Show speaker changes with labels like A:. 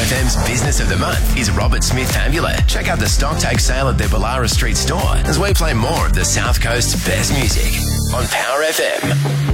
A: FM's Business of the Month is Robert Smith Ambulance. Check out the stock take sale at their Ballara Street store as we play more of the South Coast's best music on Power FM.